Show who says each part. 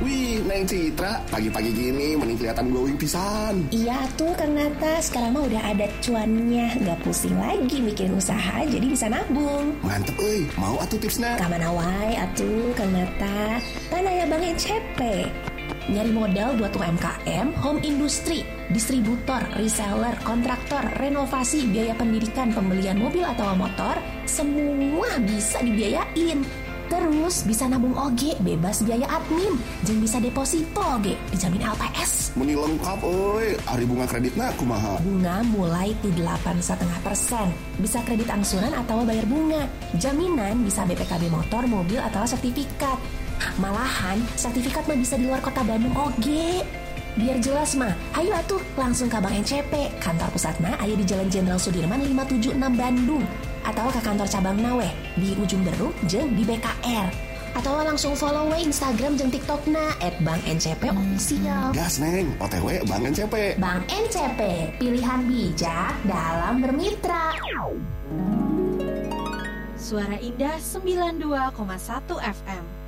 Speaker 1: Wih, Neng Citra, pagi-pagi gini mending kelihatan glowing pisan.
Speaker 2: Iya tuh Kang Nata, sekarang mah udah ada cuannya. Gak pusing lagi mikirin usaha, jadi bisa nabung.
Speaker 1: Mantep euy, mau atuh tipsna?
Speaker 2: Kamana wae atuh Kang Nata. Kan aya Bank NCP. Nyari modal buat UMKM, home industry, distributor, reseller, kontraktor, renovasi, biaya pendidikan, pembelian mobil atau motor, semua bisa dibiayain. Terus bisa nabung oge, bebas biaya admin, jeung bisa deposito oge, dijamin LPS.
Speaker 1: Meni lengkap euy, ari bunga kreditna kumaha?
Speaker 2: Bunga mulai ti 8,5%. Bisa kredit angsuran atau bayar bunga. Jaminan bisa BPKB motor, mobil atau sertifikat. Malahan sertifikat mah bisa di luar kota Bandung oge. Biar jelas mah, ayo atuh langsung ke Bank NCP. Kantor pusatna aya di Jalan Jenderal Sudirman 576 Bandung. Atau ke kantor cabang Nawe di Ujung Beruk jeung di BKR. Atau langsung follow we Instagram jeung TikTokna @bankncp_official.
Speaker 1: Gas Neng, OTW Bank NCP.
Speaker 2: Bank NCP, pilihan bijak dalam bermitra.
Speaker 3: Suara Indah 92,1 FM.